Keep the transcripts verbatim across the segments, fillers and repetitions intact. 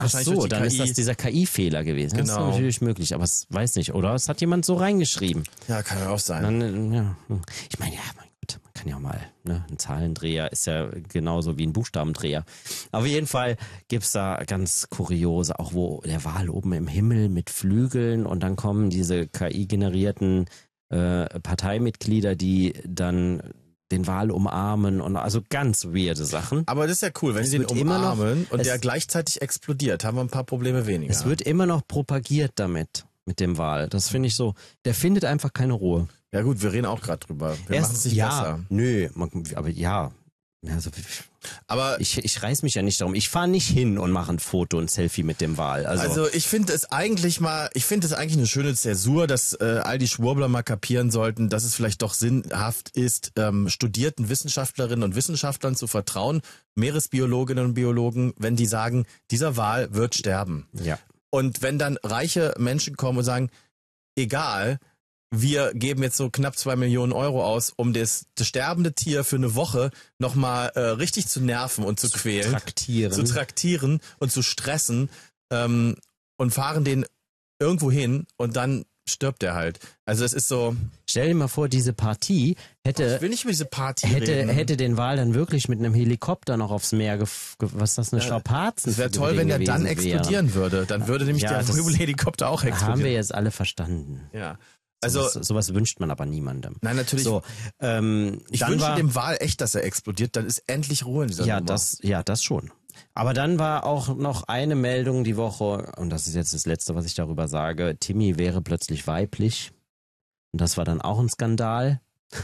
Ach so, dann K I. Ist das dieser K I-Fehler gewesen. Genau. Das ist natürlich möglich, aber es weiß nicht, oder? Es hat jemand so reingeschrieben. Ja, kann ja auch sein. Dann, ja. Ich meine, ja, mein Gott, man kann ja auch mal, ne, ein Zahlendreher ist ja genauso wie ein Buchstabendreher. Auf jeden Fall gibt's da ganz kuriose, auch wo der Wal oben im Himmel mit Flügeln und dann kommen diese K I-generierten äh, Parteimitglieder, die dann den Wal umarmen und also ganz weirde Sachen. Aber das ist ja cool, wenn sie den umarmen noch, und der gleichzeitig explodiert, haben wir ein paar Probleme weniger. Es wird immer noch propagiert damit, mit dem Wal. Das finde ich so, der findet einfach keine Ruhe. Ja gut, wir reden auch gerade drüber. Wir machen es nicht ja, besser. Nö, aber ja. Also, aber ich, ich reiß mich ja nicht darum. Ich fahre nicht hin und mache ein Foto und Selfie mit dem Wal. Also, also ich finde es eigentlich mal, ich finde es eigentlich eine schöne Zäsur, dass äh, all die Schwurbler mal kapieren sollten, dass es vielleicht doch sinnhaft ist, ähm, studierten Wissenschaftlerinnen und Wissenschaftlern zu vertrauen, Meeresbiologinnen und Biologen, wenn die sagen, dieser Wal wird sterben. Ja. Und wenn dann reiche Menschen kommen und sagen, egal, wir geben jetzt so knapp zwei Millionen Euro aus, um das, das sterbende Tier für eine Woche nochmal äh, richtig zu nerven und zu, zu quälen. Traktieren. Zu traktieren und zu stressen ähm, und fahren den irgendwo hin und dann stirbt er halt. Also es ist so... Stell dir mal vor, diese Partie hätte... Ich will nicht über diese Partie hätte, reden. Hätte den Wal dann wirklich mit einem Helikopter noch aufs Meer... Gef was ist das, eine Strapazen? Es wäre toll, wenn der dann explodieren wäre. würde. Dann würde nämlich ja, der Helikopter auch explodieren. Haben wir jetzt alle verstanden. Ja. Also sowas, sowas wünscht man aber niemandem. Nein, natürlich. So, ähm, ich wünsche war, dem Wal echt, dass er explodiert. Dann ist endlich Ruhe in dieser ja, Nummer. Das, ja, das schon. Aber dann war auch noch eine Meldung die Woche, und das ist jetzt das Letzte, was ich darüber sage, Timmy wäre plötzlich weiblich. Und das war dann auch ein Skandal.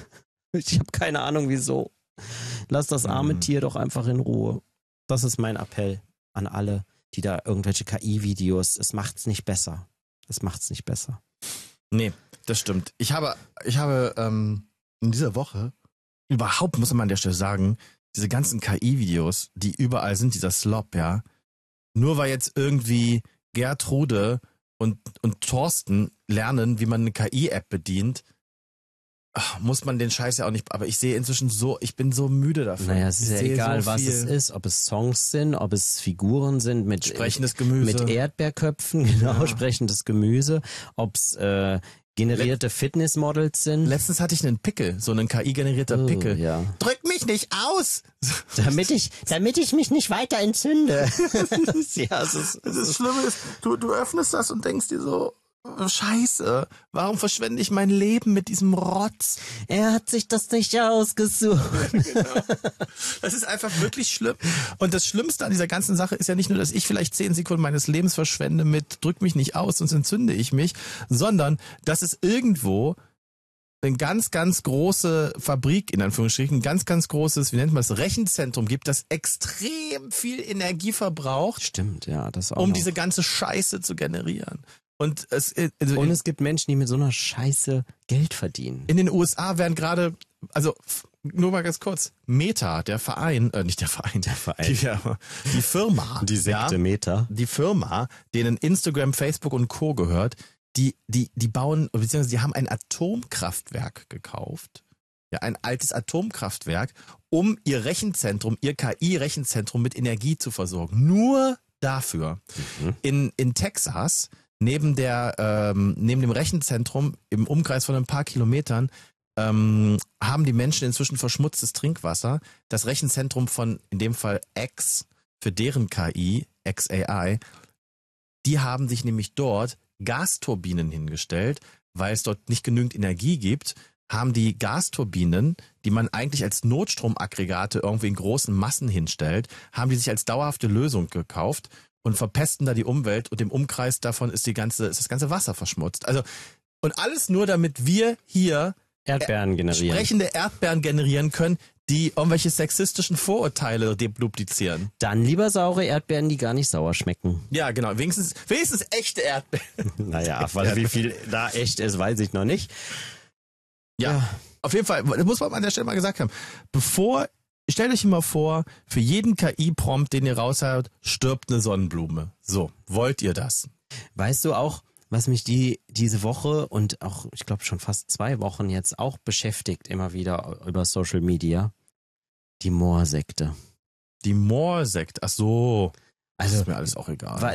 Ich habe keine Ahnung, wieso. Lass das arme hm. Tier doch einfach in Ruhe. Das ist mein Appell an alle, die da irgendwelche K I-Videos, es macht's nicht besser. Es macht's nicht besser. Nee, das stimmt. Ich habe, ich habe ähm, in dieser Woche, überhaupt muss man an der Stelle sagen, diese ganzen K I-Videos, die überall sind, dieser Slop, ja, nur weil jetzt irgendwie Gertrude und, und Thorsten lernen, wie man eine K I-App bedient, ach, muss man den Scheiß ja auch nicht, aber ich sehe inzwischen so, ich bin so müde davon. Naja, es ist ja egal, so was es ist, ob es Songs sind, ob es Figuren sind mit sprechendes Gemüse, mit Erdbeerköpfen, genau, ja. Sprechendes Gemüse, ob es äh, generierte Let Fitnessmodels sind. Letztens hatte ich einen Pickel, so einen K I-generierter oh, Pickel. Ja. Drück mich nicht aus! Damit ich, damit ich mich nicht weiter entzünde. Ja, es ist, es ist das Schlimme ist, du, du öffnest das und denkst dir so, Scheiße, warum verschwende ich mein Leben mit diesem Rotz? Er hat sich das nicht ausgesucht. Genau. Das ist einfach wirklich schlimm. Und das Schlimmste an dieser ganzen Sache ist ja nicht nur, dass ich vielleicht zehn Sekunden meines Lebens verschwende mit drück mich nicht aus, sonst entzünde ich mich, sondern dass es irgendwo eine ganz, ganz große Fabrik, in Anführungsstrichen, ein ganz, ganz großes, wie nennt man das, Rechenzentrum gibt, das extrem viel Energie verbraucht. Stimmt, ja, das auch um noch. diese ganze Scheiße zu generieren. Und es, also und es gibt Menschen, die mit so einer Scheiße Geld verdienen. In den U S A werden gerade, also nur mal ganz kurz, Meta, der Verein, äh, nicht der Verein, der Verein, die, ja, die Firma, die Sekte ja, Meta, die Firma, denen Instagram, Facebook und Co. gehört, die, die, die bauen, beziehungsweise die haben ein Atomkraftwerk gekauft, ja, ein altes Atomkraftwerk, um ihr Rechenzentrum, ihr K I-Rechenzentrum mit Energie zu versorgen. Nur dafür. Mhm. In, in Texas, neben der, ähm, neben dem Rechenzentrum im Umkreis von ein paar Kilometern, ähm, haben die Menschen inzwischen verschmutztes Trinkwasser. Das Rechenzentrum von, in dem Fall X, für deren K I, X A I, die haben sich nämlich dort Gasturbinen hingestellt, weil es dort nicht genügend Energie gibt, haben die Gasturbinen, die man eigentlich als Notstromaggregate irgendwie in großen Massen hinstellt, haben die sich als dauerhafte Lösung gekauft und verpesten da die Umwelt und im Umkreis davon ist die ganze, ist das ganze Wasser verschmutzt. Also, und alles nur, damit wir hier Erdbeeren generieren. Sprechende Erdbeeren generieren können, die irgendwelche sexistischen Vorurteile deduplizieren. Dann lieber saure Erdbeeren, die gar nicht sauer schmecken. Ja, genau. Wenigstens, wenigstens echte Erdbeeren. Naja, weil wie viel da echt ist, weiß ich noch nicht. Ja, ja, auf jeden Fall, das muss man an der Stelle mal gesagt haben. Bevor, stellt euch mal vor, für jeden K I-Prompt, den ihr raushaut, stirbt eine Sonnenblume. So, wollt ihr das? Weißt du auch, was mich die diese Woche und auch, ich glaube schon fast zwei Wochen jetzt auch beschäftigt, immer wieder über Social Media? Die Moorsekte. Die Moorsekte, ach so. Also, das ist mir alles auch egal. Weil